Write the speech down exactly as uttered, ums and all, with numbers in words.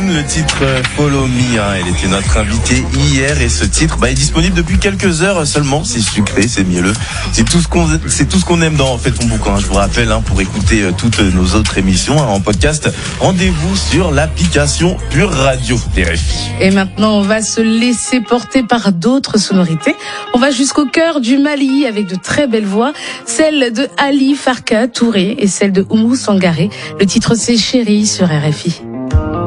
Moon, le titre Follow Me, hein, elle était notre invitée hier et ce titre bah, est disponible depuis quelques heures seulement. C'est sucré, c'est mielleux, c'est tout ce qu'on, c'est tout ce qu'on aime dans Fais ton bouquin. Je vous rappelle, hein, pour écouter euh, toutes nos autres émissions hein, en podcast, rendez-vous sur l'application Pure Radio R F I. Et maintenant, on va se laisser porter par d'autres sonorités. On va jusqu'au cœur du Mali avec de très belles voix, celle de Ali Farka Touré et celle de Oumou Sangaré. Le titre c'est Chérie sur R F I.